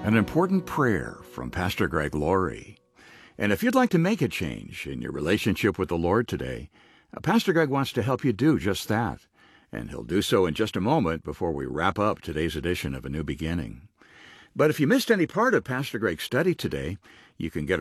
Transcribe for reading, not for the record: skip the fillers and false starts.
an important prayer from Pastor Greg Laurie. And if you'd like to make a change in your relationship with the Lord today, Pastor Greg wants to help you do just that. And he'll do so in just a moment before we wrap up today's edition of A New Beginning. But if you missed any part of Pastor Greg's study today, you can get